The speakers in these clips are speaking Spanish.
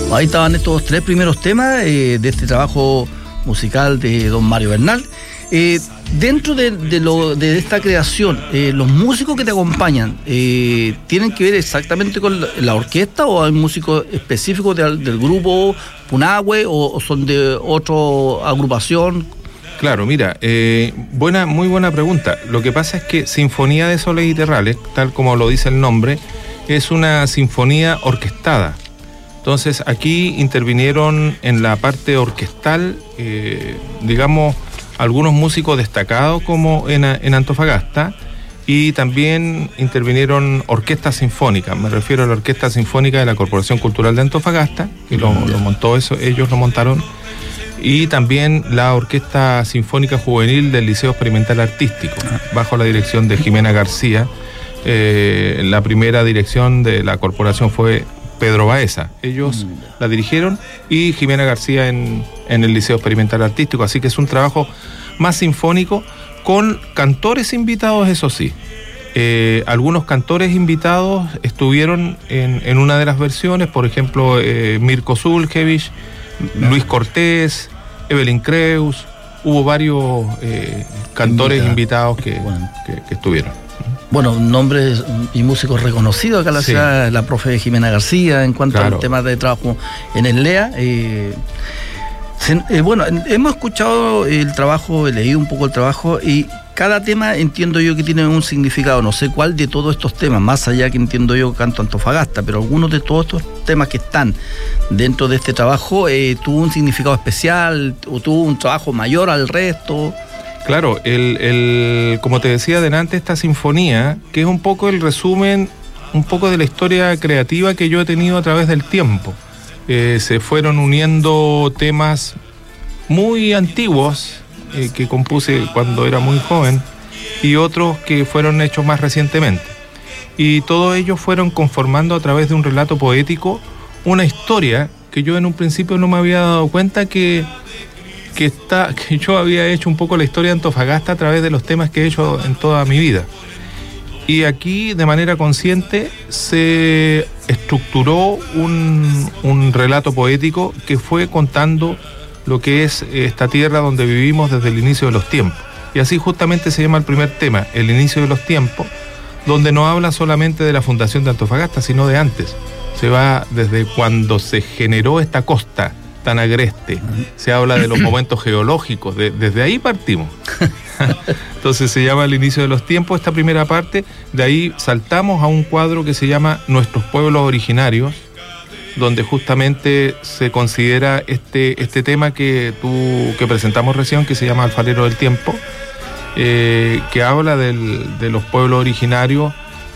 Ahí estaban estos 3 primeros temas de este trabajo musical de don Mario Bernal. Dentro de esta creación, los músicos que te acompañan, ¿tienen que ver exactamente con la orquesta o hay músicos específicos del grupo Punahou o son de otra agrupación? Claro, mira, muy buena pregunta. Lo que pasa es que Sinfonía de Soles y Terrales, tal como lo dice el nombre, es una sinfonía orquestada. Entonces aquí intervinieron en la parte orquestal, digamos, algunos músicos destacados como en Antofagasta, y también intervinieron orquestas sinfónicas. Me refiero a la Orquesta Sinfónica de la Corporación Cultural de Antofagasta, que lo montó eso, ellos lo montaron, y también la Orquesta Sinfónica Juvenil del Liceo Experimental Artístico, bajo la dirección de Jimena García. La primera dirección de la corporación fue Pedro Baeza. Ellos la dirigieron, y Jimena García en el Liceo Experimental Artístico. Así que es un trabajo más sinfónico, con cantores invitados, eso sí. Algunos cantores invitados estuvieron en una de las versiones, por ejemplo, Mirko Zulkevich, Luis Cortés, Evelyn Creus. Hubo varios cantores invitados que estuvieron. Bueno, nombres y músicos reconocidos acá en la ciudad, la profe Jimena García, en cuanto al tema de trabajo en el LEA. Bueno, hemos escuchado el trabajo, he leído un poco el trabajo, y cada tema entiendo yo que tiene un significado. No sé cuál de todos estos temas, más allá que entiendo yo canto Antofagasta, pero algunos de todos estos temas que están dentro de este trabajo tuvo un significado especial o tuvo un trabajo mayor al resto. Claro, como te decía delante, esta sinfonía, que es un poco el resumen, un poco de la historia creativa que yo he tenido a través del tiempo. Se fueron uniendo temas muy antiguos que compuse cuando era muy joven, y otros que fueron hechos más recientemente. Y todos ellos fueron conformando a través de un relato poético una historia que yo en un principio no me había dado cuenta que yo había hecho un poco la historia de Antofagasta a través de los temas que he hecho en toda mi vida. Y aquí, de manera consciente, se estructuró un relato poético que fue contando lo que es esta tierra donde vivimos desde el inicio de los tiempos. Y así justamente se llama el primer tema, El inicio de los tiempos, donde no habla solamente de la fundación de Antofagasta, sino de antes. Se va desde cuando se generó esta costa tan agreste, se habla de los momentos geológicos, desde ahí partimos. Entonces se llama El inicio de los tiempos, esta primera parte. De ahí saltamos a un cuadro que se llama Nuestros pueblos originarios, donde justamente se considera este tema que presentamos recién, que se llama Alfarero del Tiempo, que habla de los pueblos originarios,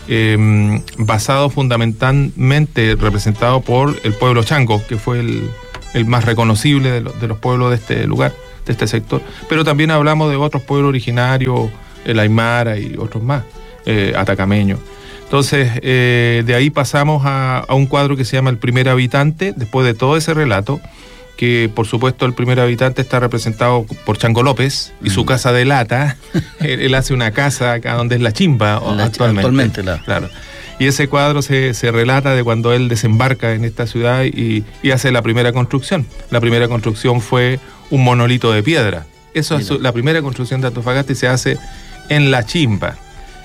basado fundamentalmente, representado por el pueblo chango, que fue el más reconocible de los pueblos de este lugar, de este sector. Pero también hablamos de otros pueblos originarios, el Aymara y otros más, atacameños. Entonces, de ahí pasamos a un cuadro que se llama El primer habitante, después de todo ese relato, que por supuesto el primer habitante está representado por Chango López y su casa de lata. Él hace una casa acá donde es La Chimba actualmente. Claro. Y ese cuadro se relata de cuando él desembarca en esta ciudad y hace la primera construcción. La primera construcción fue un monolito de piedra. Eso es la primera construcción de Antofagasta, y se hace en La Chimba.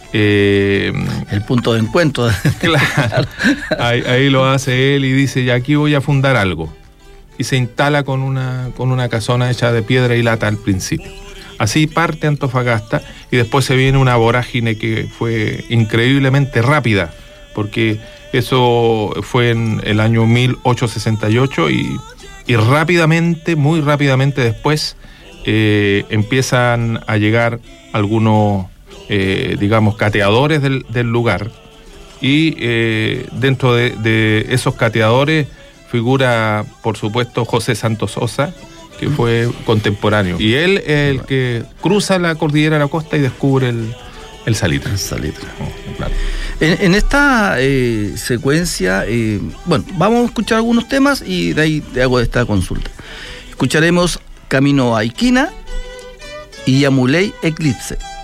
El punto de encuentro. Claro. Ahí lo hace él y dice, ya aquí voy a fundar algo. Y se instala con una casona hecha de piedra y lata al principio. Así parte Antofagasta, y después se viene una vorágine que fue increíblemente rápida, porque eso fue en el año 1868 y rápidamente, muy rápidamente después, empiezan a llegar algunos, digamos, cateadores del lugar, y dentro de esos cateadores figura, por supuesto, José Santos Sosa, que fue contemporáneo. Y él es el que cruza la cordillera de la costa y descubre el salitre. Claro. En esta secuencia, bueno, vamos a escuchar algunos temas y de ahí te hago esta consulta. Escucharemos Camino a Iquina y Yamuley Eclipse.